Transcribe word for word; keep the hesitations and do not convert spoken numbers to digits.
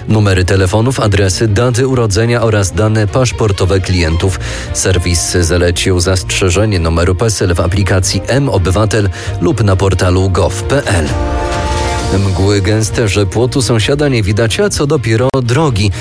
Numery telefonów, adresy, daty urodzenia oraz dane paszportowe klientów. Serwis zalecił zastrzeżenie numeru PESEL w aplikacji M-Obywatel lub na portalu gov kropka p l. Mgły gęste, że płotu sąsiada nie widać, a co dopiero drogi.